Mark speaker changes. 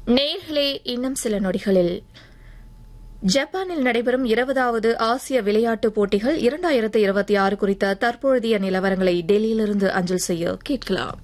Speaker 1: நேர்களே, இன்னும் சில நொடிகளில் ஜப்பானில் நடைபெறும் 20வது ஆசிய விளையாட்டுப் போட்டிகள் 2026 குறித்த தற்போதைய நிலவரங்களை டெல்லியிலிருந்து அஞ்சல் செய்ய கேட்கலாம்.